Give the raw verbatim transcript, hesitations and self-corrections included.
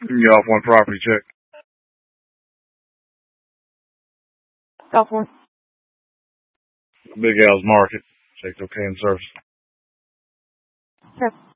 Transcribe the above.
You off one property check. Go for it. Big Al's Market. Checked okay in service. Sure.